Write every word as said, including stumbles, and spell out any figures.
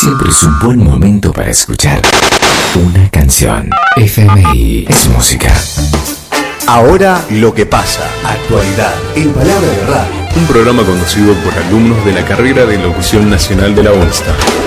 siempre es un buen momento para escuchar una canción. F M I es música. Ahora lo que pasa, actualidad, en Palabra de Radio. Un programa conducido por alumnos de la carrera de Locución Nacional de la UNSTA.